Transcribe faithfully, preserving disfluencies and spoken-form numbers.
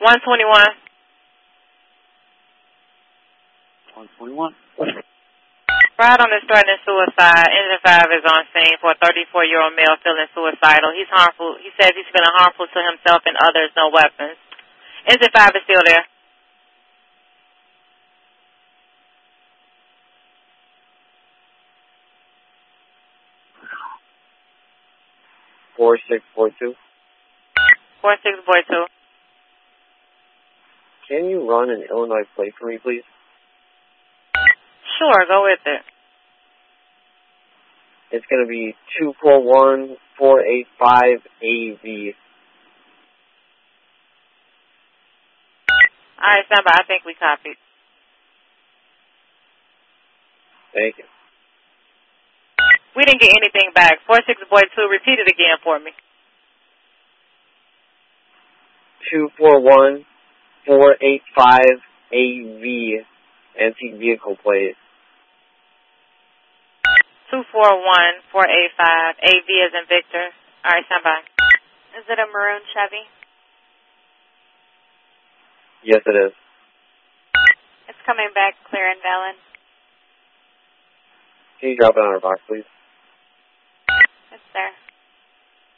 one twenty-one. one twenty-one. Ride on is threatening suicide. Engine five is on scene for a thirty-four-year-old male feeling suicidal. He's harmful. He says he's feeling harmful to himself and others, no weapons. Engine five is still there. four six four two. four six four two. Can you run an Illinois plate for me, please? Sure, go with it. It's going to be two four one four eight five A V. All right, stand by. I think we copied. Thank you. We didn't get anything back. four six boy two, repeat it again for me. two four one four eight five A V, antique vehicle plate. two four one four eight five, A V as in Victor. All right, stand by. Is it a maroon Chevy? Yes, it is. It's coming back clear and valid. Can you drop it on our box, please?